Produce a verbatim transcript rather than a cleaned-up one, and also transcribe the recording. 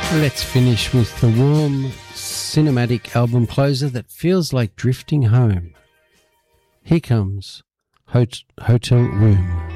Let's finish with the warm, cinematic album closer that feels like drifting home. Here comes Hot- Hotel Room.